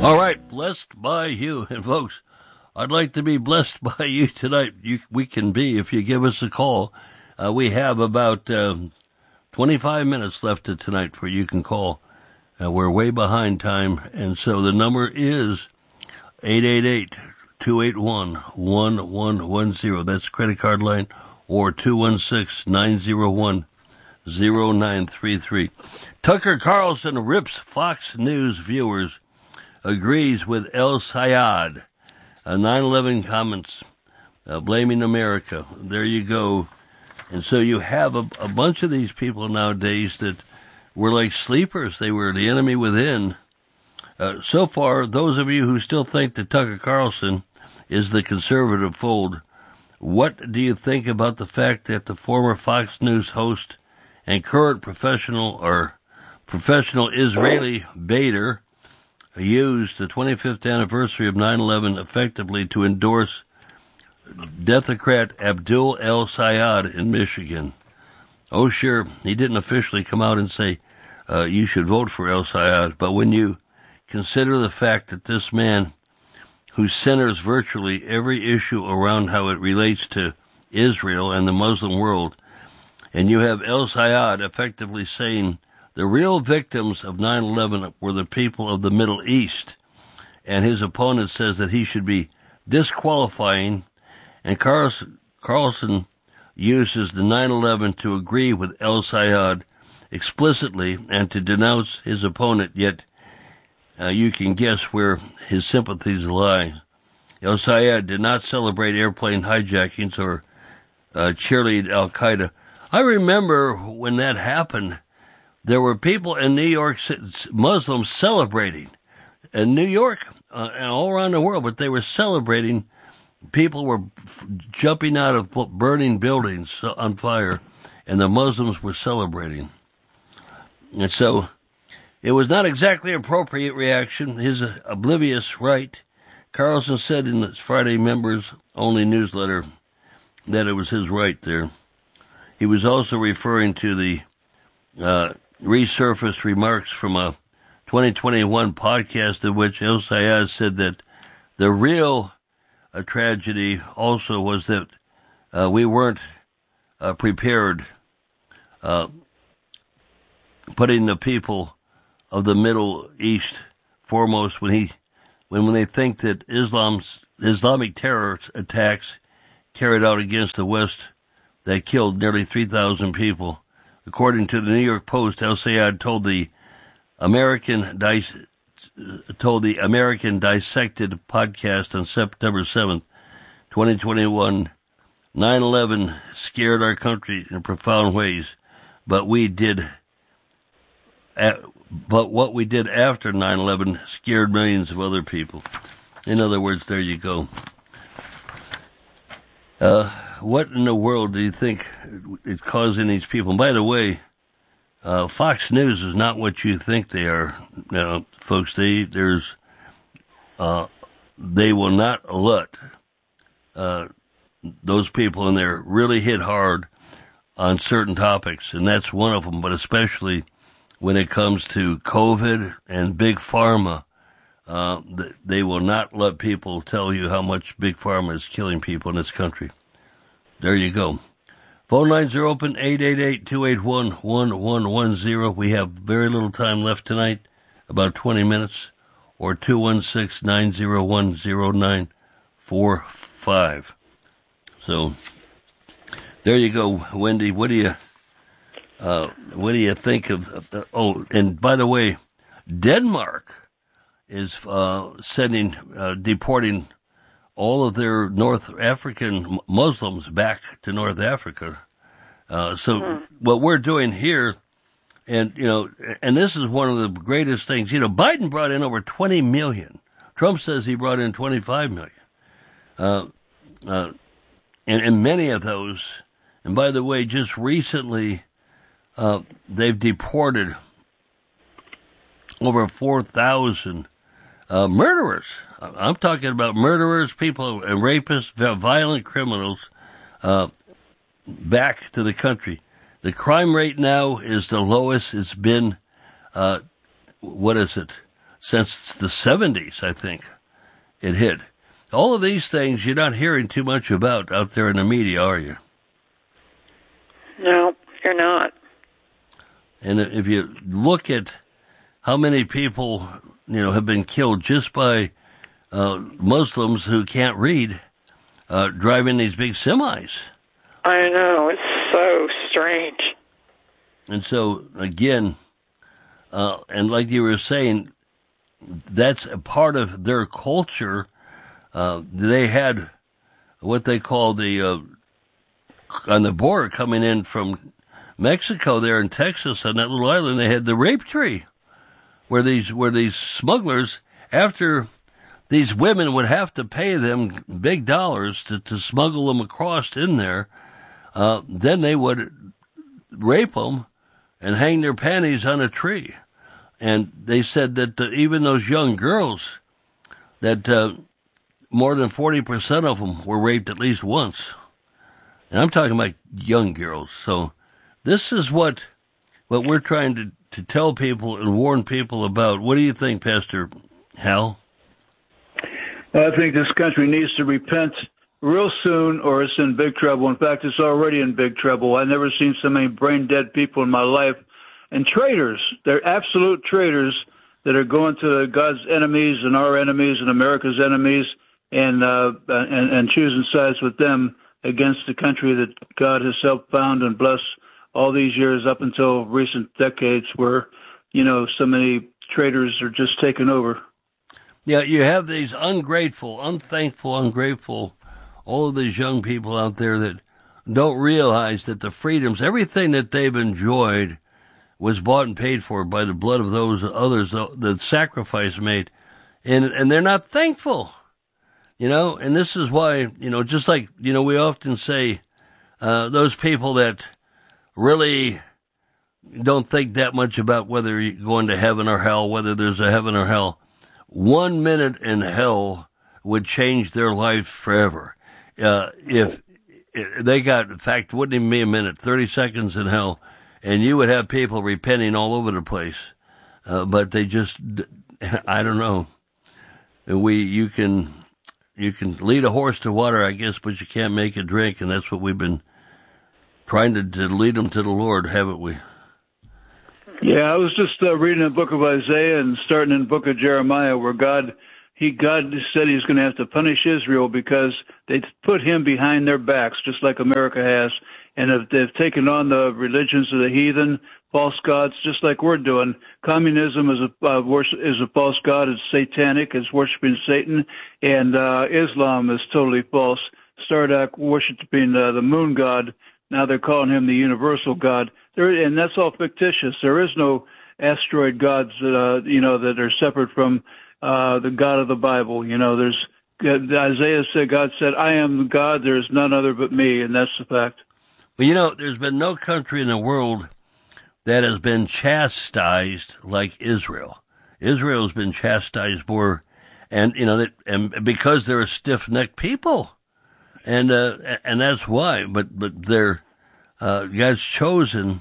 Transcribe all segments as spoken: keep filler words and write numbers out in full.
All right, blessed by you. And folks, I'd like to be blessed by you tonight. You, we can be if you give us a call. Uh, we have about uh, twenty-five minutes left of tonight where you can call. Uh, we're way behind time, and so the number is eight eight eight, two eight one, one one one zero. That's credit card line, or two one six, nine zero one, zero nine three three. Tucker Carlson rips Fox News viewers, agrees with El Sayad. Uh, nine eleven comments uh, blaming America. There you go. And so you have a, a bunch of these people nowadays that were like sleepers. They were the enemy within. Uh, so far, those of you who still think that Tucker Carlson is the conservative fold, what do you think about the fact that the former Fox News host and current professional or professional Israeli baiter used the twenty-fifth anniversary of nine eleven effectively to endorse Democrat Abdul El Sayad in Michigan? Oh, sure, he didn't officially come out and say, uh, you should vote for El Sayad, but when you consider the fact that this man, who centers virtually every issue around how it relates to Israel and the Muslim world, and you have El Sayad effectively saying the real victims of nine eleven were the people of the Middle East, and his opponent says that he should be disqualifying, and Carlson, Carlson uses the nine eleven to agree with El Sayad explicitly and to denounce his opponent, yet uh, you can guess where his sympathies lie. El Sayad did not celebrate airplane hijackings or uh, cheerlead Al-Qaeda. I remember when that happened, there were people in New York, Muslims, celebrating. In New York uh, and all around the world, but they were celebrating. People were f- jumping out of burning buildings on fire, and the Muslims were celebrating. And so it was not exactly an appropriate reaction. His uh, oblivious right. Carlson said in his Friday members-only newsletter that it was his right there. He was also referring to the uh, resurfaced remarks from a twenty twenty-one podcast in which El Sayad said that the real uh, tragedy also was that uh, we weren't uh, prepared, uh, putting the people of the Middle East foremost when he, when, when they think that Islam's Islamic terror attacks carried out against the West that killed nearly three thousand people. According to the New York Post, El Sayad told the American Dis- told the American Dissected podcast on September seventh, twenty twenty-one, nine eleven scared our country in profound ways, but we did, but what we did after nine eleven scared millions of other people. In other words, there you go. Uh, what in the world do you think is causing these people? And by the way, uh, Fox News is not what you think they are. Now, folks, they, there's, uh, they will not let, uh, those people in there really hit hard on certain topics, and that's one of them, but especially when it comes to COVID and Big Pharma. Uh, they will not let people tell you how much Big Pharma is killing people in this country. There you go. Phone lines are open, eight eight eight, two eight one, one one one zero. We have very little time left tonight, about twenty minutes, or two one six, nine zero one, zero nine four five. So, there you go, Wendy. What do you, uh, what do you think of, uh, oh, and by the way, Denmark is uh, sending, uh, deporting all of their North African Muslims back to North Africa. Uh, so mm-hmm. what we're doing here, and, you know, and this is one of the greatest things, you know, Biden brought in over twenty million. Trump says he brought in twenty-five million. Uh, uh, and, and many of those, and by the way, just recently, uh, they've deported over four thousand Uh, murderers. I'm talking about murderers, people, and rapists, violent criminals, uh, back to the country. The crime rate now is the lowest it's been, uh, what is it, since the seventies, I think it hit. All of these things you're not hearing too much about out there in the media, are you? No, you're not. And if you look at how many people, you know, have been killed just by uh, Muslims who can't read, uh, driving these big semis. I know, it's so strange. And so, again, uh, and like you were saying, that's a part of their culture. Uh, they had what they call the, uh, on the border coming in from Mexico there in Texas on that little island, they had the rape tree where these, where these smugglers, after these women would have to pay them big dollars to, to smuggle them across in there, uh, then they would rape them and hang their panties on a tree. And they said that uh, even those young girls, that uh, more than forty percent of them were raped at least once. And I'm talking about young girls. So this is what what we're trying to, to tell people and warn people about. What do you think, Pastor Hal? I think this country needs to repent real soon or it's in big trouble. In fact, it's already in big trouble. I've never seen so many brain-dead people in my life. And traitors, they're absolute traitors that are going to God's enemies and our enemies and America's enemies and, uh, and, and choosing sides with them against the country that God has helped found and bless all these years up until recent decades where, you know, so many traitors are just taking over. Yeah, you have these ungrateful, unthankful, ungrateful, all of these young people out there that don't realize that the freedoms, everything that they've enjoyed was bought and paid for by the blood of those others, the sacrifice made, and and they're not thankful, you know, and this is why, you know, just like, you know, we often say, uh, those people that really don't think that much about whether you're going to heaven or hell, whether there's a heaven or hell, one minute in hell would change their life forever. Uh, if they got, in fact, wouldn't even be a minute, thirty seconds in hell, and you would have people repenting all over the place. Uh, but they just, I don't know. We, you can, you can lead a horse to water, I guess, but you can't make it drink. And that's what we've been trying to, to lead them to the Lord, haven't we? Yeah, I was just uh, reading the book of Isaiah and starting in the book of Jeremiah where God, he, God said he's going to have to punish Israel because they put him behind their backs, just like America has. And if they've taken on the religions of the heathen, false gods, just like we're doing. Communism is a uh, worship, is a false god. It's satanic. It's worshiping Satan. And uh, Islam is totally false. Started worshiping uh, the moon god. Now they're calling him the universal god. There, and that's all fictitious. There is no asteroid gods that uh, you know that are separate from uh, the God of the Bible. You know, there's Isaiah said, God said, "I am the God. There is none other but me," and that's the fact. Well, you know, there's been no country in the world that has been chastised like Israel. Israel has been chastised more, and you know, and because they're a stiff-necked people, and uh, and that's why. But but they're uh, God's chosen.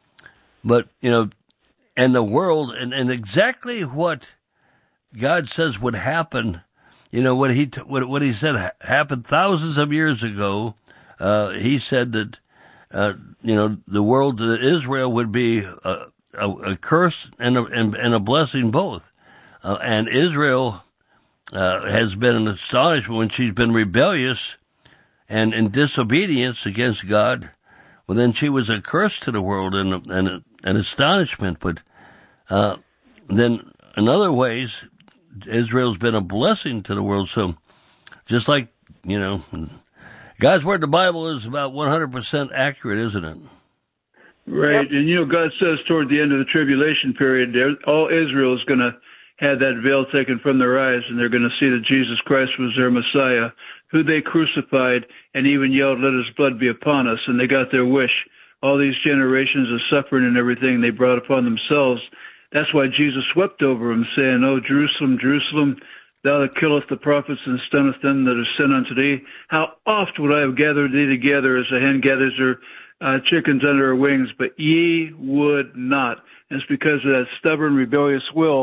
But you know, and the world, and, and exactly what God says would happen. You know what he t- what what he said ha- happened thousands of years ago. Uh, he said that. Uh, you know, the world, uh, Israel would be a, a, a curse and a, and, and a blessing both. Uh, and Israel uh, has been an astonishment when she's been rebellious and in disobedience against God. Well, then she was a curse to the world and, and an astonishment. But uh, then in other ways, Israel's been a blessing to the world. So just like, you know, God's word, the Bible, is about one hundred percent accurate, isn't it? Right. Yep. And, you know, God says toward the end of the tribulation period, all Israel is going to have that veil taken from their eyes, and they're going to see that Jesus Christ was their Messiah, who they crucified and even yelled, "Let his blood be upon us." And they got their wish. All these generations of suffering and everything they brought upon themselves. That's why Jesus wept over them, saying, "Oh, Jerusalem, Jerusalem, thou that killest the prophets and stonest them that have sinned unto thee, how oft would I have gathered thee together as a hen gathers her uh, chickens under her wings, but ye would not." And it's because of that stubborn, rebellious will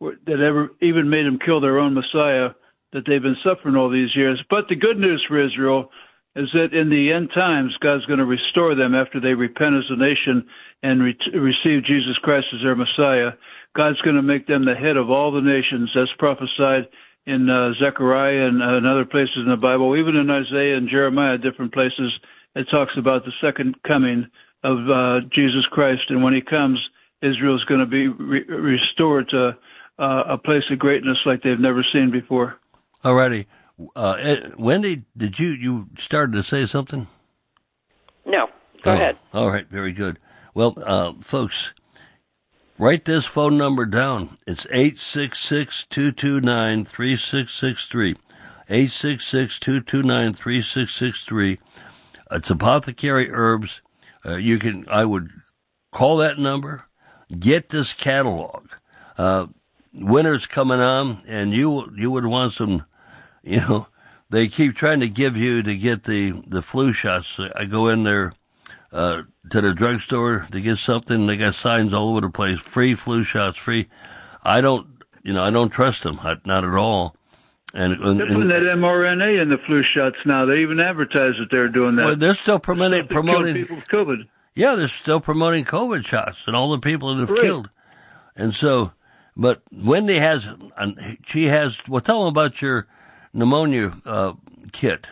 that ever even made them kill their own Messiah that they've been suffering all these years. But the good news for Israel is that in the end times, God's going to restore them after they repent as a nation and re- receive Jesus Christ as their Messiah. God's going to make them the head of all the nations, as prophesied in uh, Zechariah and, uh, and other places in the Bible, even in Isaiah and Jeremiah, different places. It talks about the second coming of uh, Jesus Christ, and when he comes, Israel is going to be re- restored to uh, a place of greatness like they've never seen before. All righty. Uh, Wendy, did you, you started to say something? No, go oh, ahead. All right, very good. Well, uh, folks, write this phone number down. It's eight six six, two two nine, three six six three. eight six six, two two nine, three six six three. It's Apothecary Herbs. Uh, you can, I would call that number, get this catalog. Uh, winter's coming on, and you, you would want some, you know, they keep trying to give you to get the, the flu shots. I go in there, uh, to the drugstore to get something. They got signs all over the place. Free flu shots, free. I don't, you know, I don't trust them. I, not at all. And, and they're putting that mRNA in the flu shots now. They even advertise that they're doing that. Well, they're still promoting, promoting people with COVID. Yeah, they're still promoting COVID shots and all the people that have Right. killed. And so, but Wendy has, she has, well, tell them about your pneumonia uh, kit.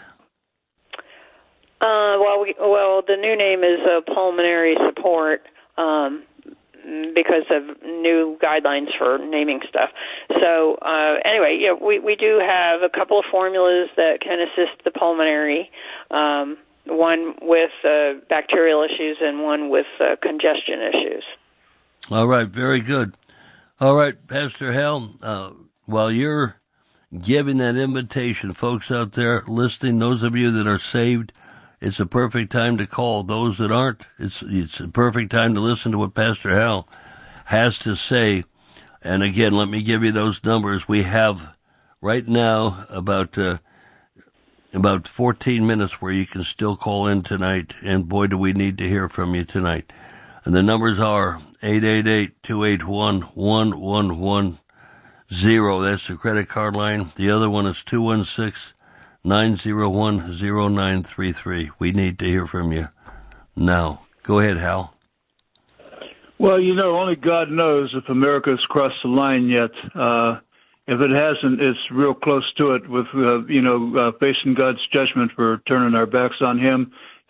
Uh, well, we, well, the new name is uh, Pulmonary Support um, because of new guidelines for naming stuff. So uh, anyway, yeah, we, we do have a couple of formulas that can assist the pulmonary, um, one with uh, bacterial issues and one with uh, congestion issues. All right, very good. All right, Pastor Hal, uh, while you're giving that invitation, folks out there listening, those of you that are saved, it's a perfect time to call. Those that aren't, it's it's a perfect time to listen to what Pastor Hal has to say. And again, let me give you those numbers. We have right now about uh, about fourteen minutes where you can still call in tonight. And boy, do we need to hear from you tonight. And the numbers are eight eight eight, two eight one, one one one zero. That's the credit card line. The other one is two one six, nine zero one, zero nine three three. We need to hear from you now. Go ahead, Hal. Well, you know, only God knows if America's crossed the line yet. Uh, if it hasn't, it's real close to it with, uh, you know, uh, facing God's judgment for turning our backs on him